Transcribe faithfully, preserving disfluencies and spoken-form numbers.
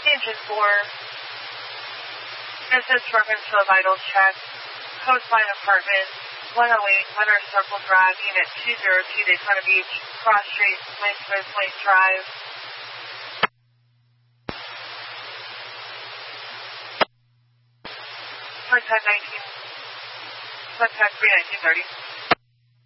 Engine four. This is reference to a vitals check. Coastline Apartment, one oh eight Winter Circle Drive, Unit two oh two, Daytona Beach, Cross Street, Smith Point Drive. Contact nineteen, contact three nineteen thirty.